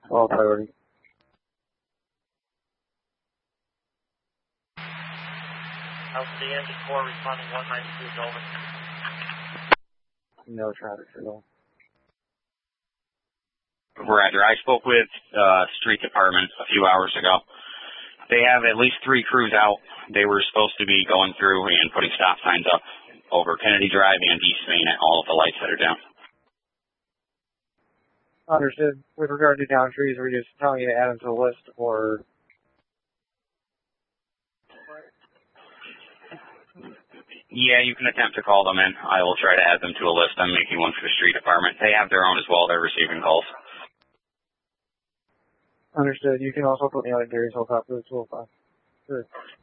All priority. LC engine 4 responding 192 is over. No traffic at all. Roger. I spoke with street department a few hours ago. They have at least 3 crews out. They were supposed to be going through and putting stop signs up over Kennedy Drive and East Main at all of the lights that are down. Understood. With regard to down trees, are we just telling you to add them to the list, or? Yeah, you can attempt to call them in. I will try to add them to a list. I'm making one for the street department. They have their own as well. They're receiving calls. Understood. You can also put me on a Gary's helicopter 205. Sure.